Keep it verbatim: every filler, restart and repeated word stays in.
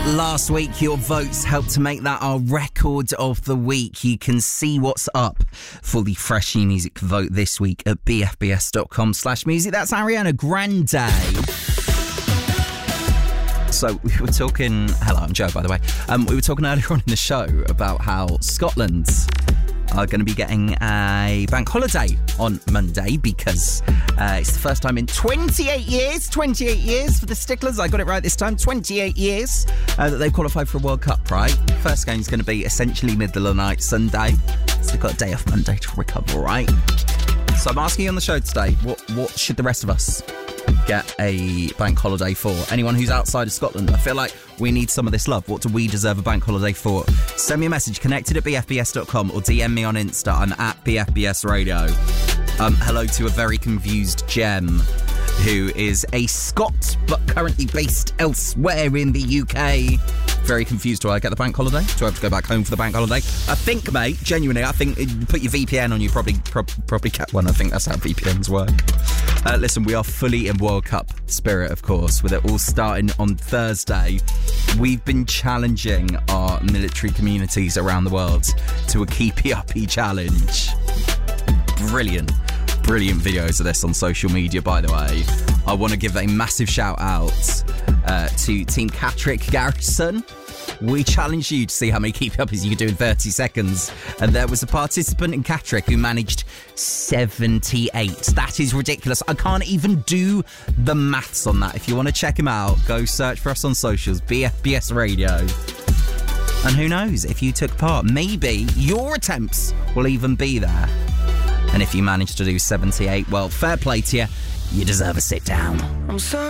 Last week, your votes helped to make that our record of the week. You can see what's up for the Fresh New Music vote this week at bfbs.com slash music. That's Ariana Grande. So we were talking... Hello, I'm Joe, by the way. Um, we were talking earlier on in the show about how Scotland are going to be getting a bank holiday on Monday because uh, it's the first time in twenty-eight years, twenty-eight years for the Sticklers. I got it right this time, twenty-eight years uh, that they've qualified for a World Cup, right? First game's going to be essentially middle of the night Sunday. So they've got a day off Monday to recover, right? So I'm asking you on the show today, what, what should the rest of us get a bank holiday for? Anyone who's outside of Scotland, I feel like we need some of this love. What do we deserve a bank holiday for? Send me a message, connected at b f b s dot com, or D M me on Insta. I'm at B F B S Radio. Um, hello to a very confused Gem, who is a Scot but currently based elsewhere in the U K. Very confused. Do I get the bank holiday? Do I have to go back home for the bank holiday? I think, mate, genuinely, I think you put your V P N on, you probably pro- probably get one. I think that's how V P Ns work. Uh, listen, we are fully in World Cup spirit, of course, with it all starting on Thursday. We've been challenging our military communities around the world to a Keepy Uppy challenge. Brilliant. Brilliant videos of this on social media, by the way. I want to give a massive shout out uh, to Team Catterick Garrison. We challenged you to see how many keep uppies you could do in thirty seconds. And there was a participant in Catterick who managed seventy-eight. That is ridiculous. I can't even do the maths on that. If you want to check him out, go search for us on socials, B F B S Radio. And who knows, if you took part, maybe your attempts will even be there. And if you manage to do seventy-eight, well, fair play to you. You deserve a sit down. I'm sorry.